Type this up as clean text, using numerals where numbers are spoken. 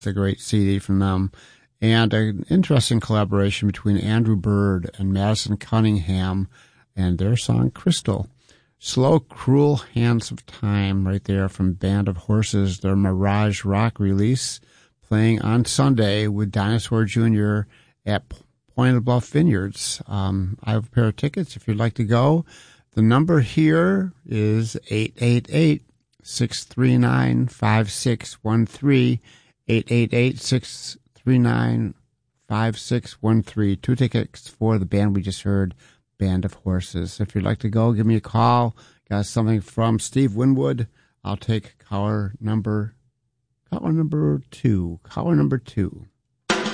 It's a great CD from them. And an interesting collaboration between Andrew Bird and Madison Cunningham and their song Crystal. Slow, Cruel Hands of Time right there from Band of Horses, their Mirage Rock release, playing on Sunday with Dinosaur Jr. at Point of Bluff Vineyards. I have a pair of tickets if you'd like to go. The number here is 888-639-5613, 888-639-5613. 2 tickets for the band we just heard, Band of Horses. If you'd like to go, give me a call. Got something from Steve Winwood. I'll take caller number 2. Caller number 2.